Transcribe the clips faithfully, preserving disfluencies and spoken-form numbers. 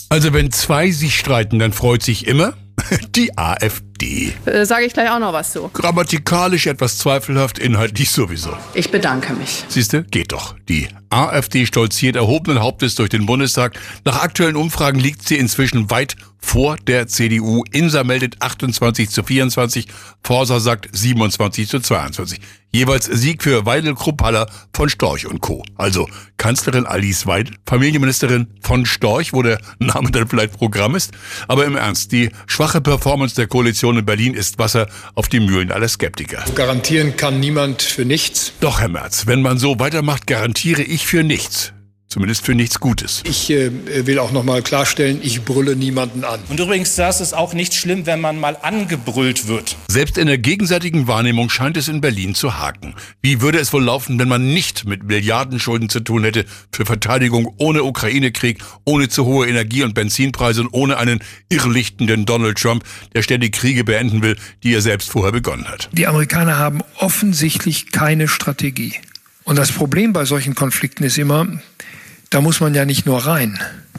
Also wenn zwei sich streiten, dann freut sich immer die AfD. Äh, Sage ich gleich auch noch was zu. Grammatikalisch etwas zweifelhaft, inhaltlich sowieso. Ich bedanke mich. Siehste, geht doch. Die AfD stolziert erhobenen Hauptes durch den Bundestag. Nach aktuellen Umfragen liegt sie inzwischen weit vor der C D U. Insa meldet achtundzwanzig zu vierundzwanzig, Forsa sagt siebenundzwanzig zu zweiundzwanzig. Jeweils Sieg für Weidel, Krupphaller, von Storch und Co. Also Kanzlerin Alice Weidel, Familienministerin von Storch, wo der Name dann vielleicht Programm ist. Aber im Ernst, die schwache Performance der Koalition in Berlin ist Wasser auf die Mühlen aller Skeptiker. Garantieren kann niemand für nichts. Doch, Herr Merz, wenn man so weitermacht, garantiere ich für nichts. Zumindest für nichts Gutes. Ich äh, will auch noch mal klarstellen, ich brülle niemanden an. Und übrigens, das ist auch nicht schlimm, wenn man mal angebrüllt wird. Selbst in der gegenseitigen Wahrnehmung scheint es in Berlin zu haken. Wie würde es wohl laufen, wenn man nicht mit Milliardenschulden zu tun hätte für Verteidigung ohne Ukraine-Krieg, ohne zu hohe Energie- und Benzinpreise und ohne einen irrlichtenden Donald Trump, der ständig Kriege beenden will, die er selbst vorher begonnen hat? Die Amerikaner haben offensichtlich keine Strategie. Und das Problem bei solchen Konflikten ist immer, da muss man ja nicht nur rein,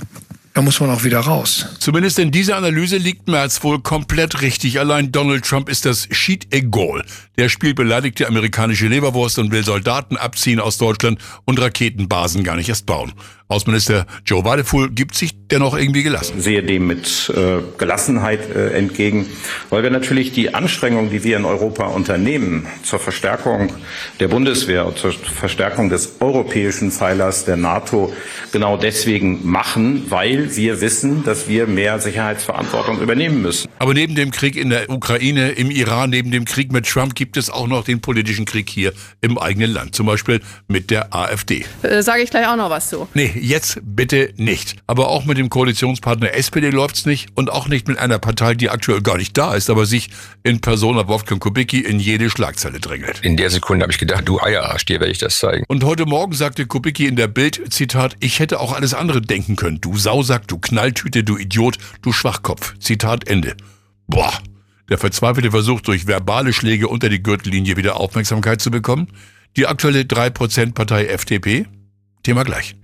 da muss man auch wieder raus. Zumindest in dieser Analyse liegt Merz wohl komplett richtig. Allein Donald Trump ist das Schied egal. Der spielt beleidigte amerikanische Leberwurst und will Soldaten abziehen aus Deutschland und Raketenbasen gar nicht erst bauen. Außenminister Joe Wadefuhl gibt sich dennoch irgendwie gelassen. Ich sehe dem mit äh, Gelassenheit äh, entgegen, weil wir natürlich die Anstrengungen, die wir in Europa unternehmen, zur Verstärkung der Bundeswehr und zur Verstärkung des europäischen Pfeilers der NATO genau deswegen machen, weil wir wissen, dass wir mehr Sicherheitsverantwortung übernehmen müssen. Aber neben dem Krieg in der Ukraine, im Iran, neben dem Krieg mit Trump gibt es auch noch den politischen Krieg hier im eigenen Land, zum Beispiel mit der AfD. Äh, Sage ich gleich auch noch was zu. Nee, jetzt bitte nicht. Aber auch mit dem Koalitionspartner S P D läuft's nicht und auch nicht mit einer Partei, die aktuell gar nicht da ist, aber sich in Persona Wolfgang Kubicki in jede Schlagzeile drängelt. In der Sekunde habe ich gedacht, du Eierarsch, dir werde ich das zeigen. Und heute Morgen sagte Kubicki in der Bild, Zitat, ich hätte auch alles andere denken können. Du Sausack, du Knalltüte, du Idiot, du Schwachkopf. Zitat Ende. Boah. Der verzweifelte Versuch, durch verbale Schläge unter die Gürtellinie wieder Aufmerksamkeit zu bekommen. Die aktuelle drei Prozent Partei F D P? Thema gleich.